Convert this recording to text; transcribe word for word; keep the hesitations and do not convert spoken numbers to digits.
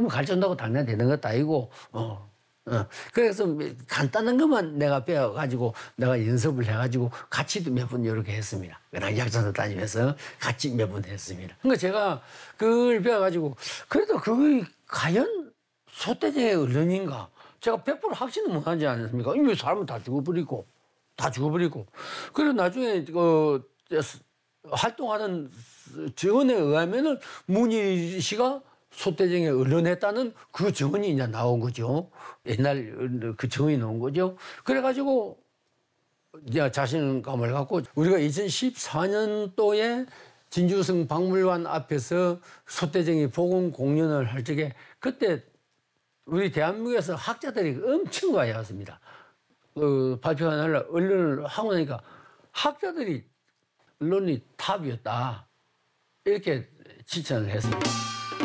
너무 가르쳐준다고 당장 되는 것도 아니고, 어. 어. 그래서 간단한 것만 내가 배워가지고 내가 연습을 해가지고 같이 몇 번 이렇게 했습니다. 그냥 약사도 다니면서 같이 몇 번 했습니다. 그러니까 제가 그걸 배워가지고 그래도 그게 과연 소떼쟁의 언론인가? 제가 백 퍼센트 확신은 못하지 않습니까? 이미 사람은 다 죽어버리고, 다 죽어버리고. 그리고 나중에 그 활동하는 증언에 의하면은 문희 씨가 소떼쟁에 언론했다는 그 증언이 이제 나온 거죠. 옛날 그 증언이 나온 거죠. 그래가지고 이제 자신감을 갖고 우리가 이천십사 년도에 진주성 박물관 앞에서 소떼쟁이 복원 공연을 할 적에 그때 우리 대한민국에서 학자들이 엄청 많이 왔습니다. 그 발표하는 날 언론을 하고 나니까 학자들이 언론이 탑이었다. 이렇게 칭찬을 했습니다.